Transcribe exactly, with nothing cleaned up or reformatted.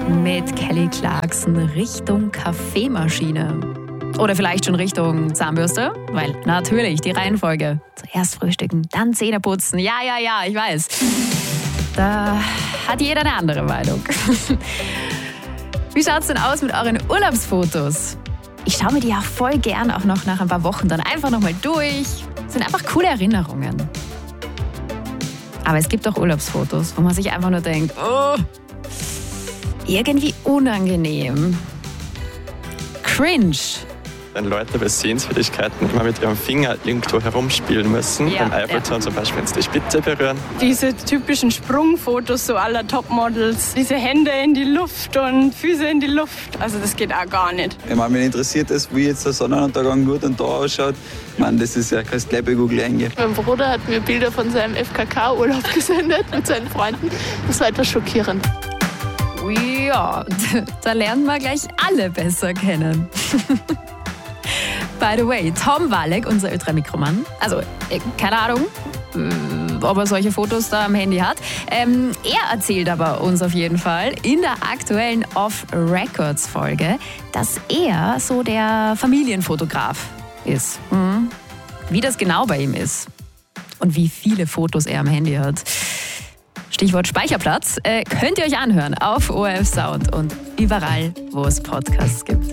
mit Kelly Clarkson Richtung Kaffeemaschine. Oder vielleicht schon Richtung Zahnbürste, weil natürlich die Reihenfolge. Zuerst frühstücken, dann Zähne putzen. Ja, ja, ja, ich weiß. Da hat jeder eine andere Meinung. Wie schaut's denn aus mit euren Urlaubsfotos? Ich schaue mir die ja voll gern auch noch nach ein paar Wochen dann einfach nochmal durch. Das sind einfach coole Erinnerungen. Aber es gibt auch Urlaubsfotos, wo man sich einfach nur denkt, oh, irgendwie unangenehm. Cringe. Wenn Leute bei Sehenswürdigkeiten immer mit ihrem Finger irgendwo herumspielen müssen, Ja, beim Eiffelturm ja. zum Beispiel, wenn sie die Spitze berühren. Diese typischen Sprungfotos so aller Topmodels. Diese Hände in die Luft und Füße in die Luft. Also das geht auch gar nicht. Ich meine, mich interessiert das, wie jetzt der Sonnenuntergang gut und da ausschaut. Ich meine, das ist ja, kannst gleich bei Google eingeben. Mein Bruder hat mir Bilder von seinem F K K-Urlaub gesendet mit seinen Freunden. Das war etwas schockierend. Ja, da lernen wir gleich alle besser kennen. By the way, Tom Walek, unser Ö drei Mikromann, also äh, keine Ahnung, äh, ob er solche Fotos da am Handy hat. Ähm, er erzählt aber uns auf jeden Fall in der aktuellen Off-Records-Folge, dass er so der Familienfotograf ist. Mhm. Wie das genau bei ihm ist und wie viele Fotos er am Handy hat. Stichwort Speicherplatz, äh, könnt ihr euch anhören auf O R F Sound und überall, wo es Podcasts gibt.